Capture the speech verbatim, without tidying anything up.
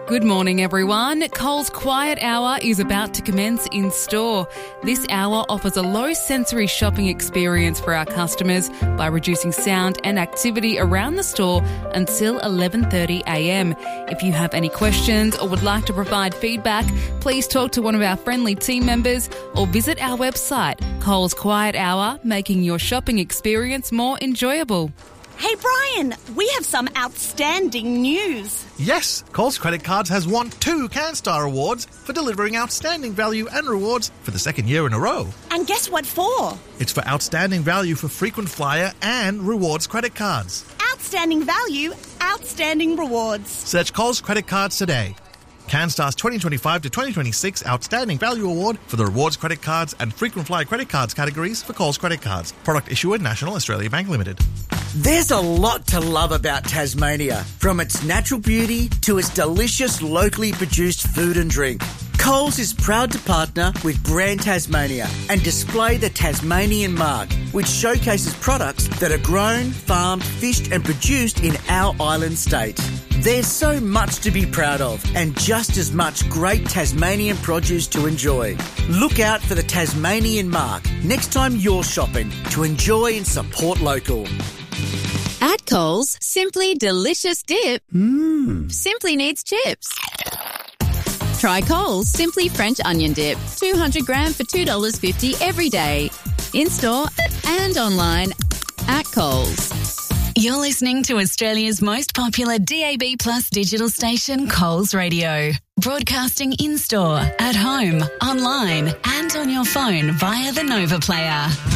Good morning, everyone. Coles Quiet Hour is about to commence in store. This hour offers a low sensory shopping experience for our customers by reducing sound and activity around the store until eleven thirty a m. If you have any questions or would like to provide feedback, please talk to one of our friendly team members or visit our website, Coles Quiet Hour, making your shopping experience more enjoyable. Hey, Brian, we have some outstanding news. Yes, Coles Credit Cards has won two CanStar Awards for delivering outstanding value and rewards for the second year in a row. And guess what for? It's for outstanding value for frequent flyer and rewards credit cards. Outstanding value, outstanding rewards. Search Coles Credit Cards today. CanStar's twenty twenty-five to twenty twenty-six Outstanding Value Award for the rewards credit cards and frequent flyer credit cards categories for Coles Credit Cards. Product issuer National Australia Bank Limited. There's a lot to love about Tasmania, from its natural beauty to its delicious locally produced food and drink. Coles is proud to partner with Brand Tasmania and display the Tasmanian mark, which showcases products that are grown, farmed, fished and produced in our island state. There's so much to be proud of and just as much great Tasmanian produce to enjoy. Look out for the Tasmanian mark next time you're shopping to enjoy and support local. At Coles, Simply Delicious Dip Mmm. simply needs chips. Try Coles Simply French Onion Dip, two hundred gram for two dollars fifty every day. In-store and online at Coles. You're listening to Australia's most popular D A B Plus digital station, Coles Radio. Broadcasting in-store, at home, online and on your phone via the Nova Player.